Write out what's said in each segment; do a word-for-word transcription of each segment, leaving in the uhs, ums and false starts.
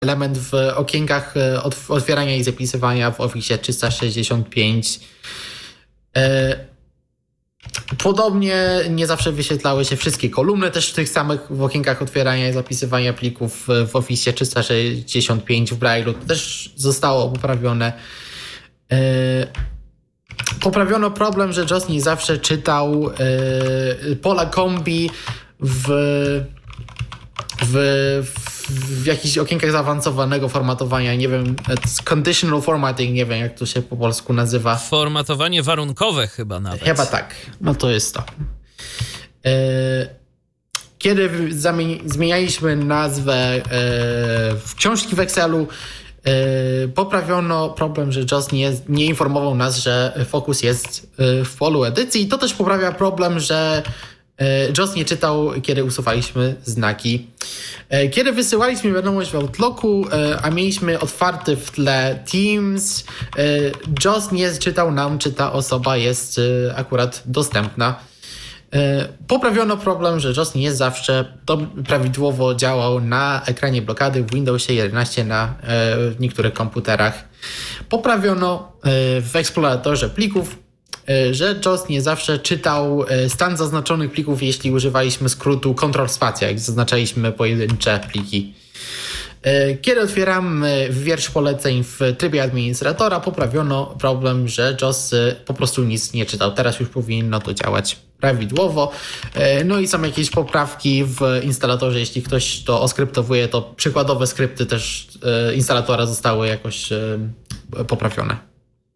element w okienkach otwierania i zapisywania w Office trzysta sześćdziesiąt pięć. Podobnie nie zawsze wyświetlały się wszystkie kolumny też w tych samych w okienkach otwierania i zapisywania plików w Office trzysta sześćdziesiąt pięć w Braille'u. To też zostało poprawione. Poprawiono problem, że J O S nie zawsze czytał pola kombi w, w, w jakichś okienkach zaawansowanego formatowania. Nie wiem, conditional formatting, nie wiem jak to się po polsku nazywa. Formatowanie warunkowe chyba nawet. Chyba tak. No to jest to. Kiedy zmienialiśmy nazwę w książki w Excelu, poprawiono problem, że J O S nie, nie informował nas, że fokus jest w polu edycji. To też poprawia problem, że J O S nie czytał, kiedy usuwaliśmy znaki. Kiedy wysyłaliśmy wiadomość w Outlooku, a mieliśmy otwarty w tle Teams, J O S nie czytał nam, czy ta osoba jest akurat dostępna. Poprawiono problem, że J O S nie zawsze prawidłowo działał na ekranie blokady w Windowsie jedenaście na w niektórych komputerach. Poprawiono w eksploratorze plików, że J O S nie zawsze czytał stan zaznaczonych plików, jeśli używaliśmy skrótu Ctrl Spacja, jak zaznaczaliśmy pojedyncze pliki. Kiedy otwieramy wiersz poleceń w trybie administratora, poprawiono problem, że J O S po prostu nic nie czytał. Teraz już powinno to działać prawidłowo. No i są jakieś poprawki w instalatorze. Jeśli ktoś to oskryptowuje, to przykładowe skrypty też instalatora zostały jakoś poprawione.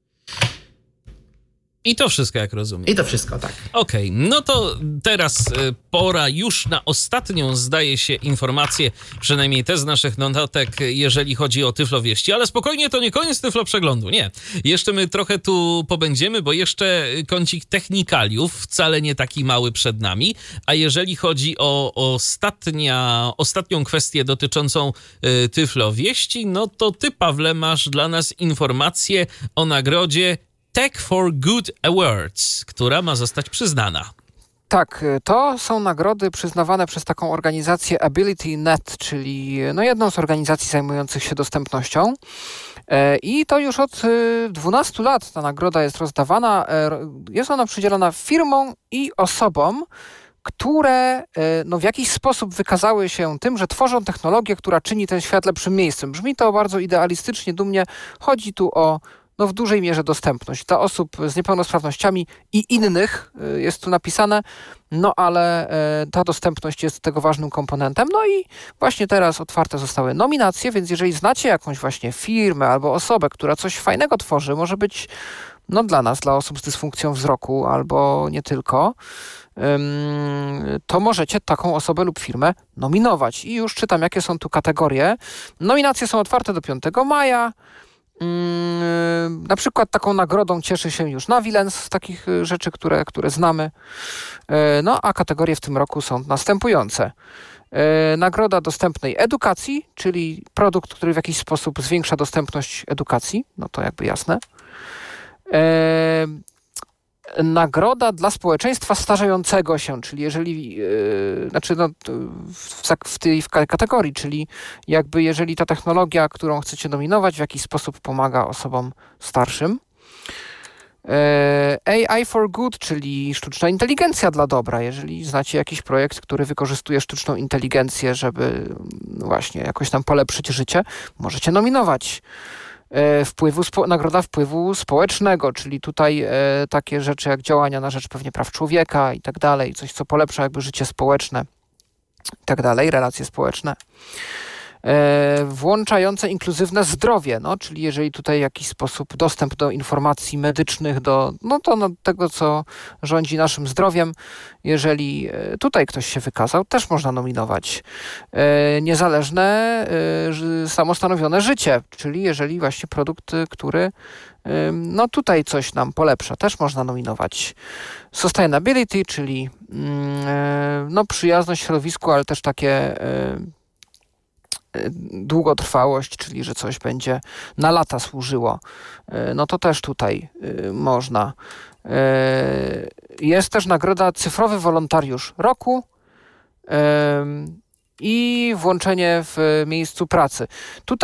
I to wszystko, jak rozumiem. I to wszystko, tak. Okej, okay, no to teraz pora już na ostatnią, zdaje się, informację, przynajmniej te z naszych notatek, jeżeli chodzi o Tyflowieści. Ale spokojnie, to nie koniec Tyflo Przeglądu, nie. Jeszcze my trochę tu pobędziemy, bo jeszcze kącik technikaliów, wcale nie taki mały przed nami. A jeżeli chodzi o ostatnia, ostatnią kwestię dotyczącą y, Tyflowieści, no to ty, Pawle, masz dla nas informację o nagrodzie Tech for Good Awards, która ma zostać przyznana. Tak, to są nagrody przyznawane przez taką organizację Ability Kit Net, czyli no jedną z organizacji zajmujących się dostępnością. I to już od dwunastu lat ta nagroda jest rozdawana. Jest ona przydzielona firmom i osobom, które no, w jakiś sposób wykazały się tym, że tworzą technologię, która czyni ten świat lepszym miejscem. Brzmi to bardzo idealistycznie, dumnie. Chodzi tu o no w dużej mierze dostępność dla osób z niepełnosprawnościami i innych jest tu napisane, no ale e, ta dostępność jest tego ważnym komponentem. No i właśnie teraz otwarte zostały nominacje, więc jeżeli znacie jakąś właśnie firmę albo osobę, która coś fajnego tworzy, może być no dla nas, dla osób z dysfunkcją wzroku albo nie tylko, ym, to możecie taką osobę lub firmę nominować. I już czytam, jakie są tu kategorie. Nominacje są otwarte do piątego maja. Na przykład taką nagrodą cieszy się już Navilens z takich rzeczy, które, które znamy. No a kategorie w tym roku są następujące. Nagroda dostępnej edukacji, czyli produkt, który w jakiś sposób zwiększa dostępność edukacji. No to jakby jasne. Nagroda dla społeczeństwa starzejącego się, czyli jeżeli, yy, znaczy no, w, w tej w kategorii, czyli jakby jeżeli ta technologia, którą chcecie nominować, w jakiś sposób pomaga osobom starszym. Yy, A I for Good, czyli sztuczna inteligencja dla dobra. Jeżeli znacie jakiś projekt, który wykorzystuje sztuczną inteligencję, żeby właśnie jakoś tam polepszyć życie, możecie nominować. Wpływu, spo, nagroda wpływu społecznego, czyli tutaj e, takie rzeczy jak działania na rzecz pewnie praw człowieka i tak dalej, coś co polepsza jakby życie społeczne i tak dalej, relacje społeczne. E, włączające inkluzywne zdrowie, no, czyli jeżeli tutaj w jakiś sposób dostęp do informacji medycznych, do no to no, tego, co rządzi naszym zdrowiem, jeżeli e, tutaj ktoś się wykazał, też można nominować. E, niezależne, e, samostanowione życie, czyli jeżeli właśnie produkt, który e, no tutaj coś nam polepsza, też można nominować. Sustainability, czyli e, no przyjazność środowisku, ale też takie e, długotrwałość, czyli że coś będzie na lata służyło, no to też tutaj można. Jest też nagroda Cyfrowy Wolontariusz Roku. i włączenie w miejscu pracy. Tutaj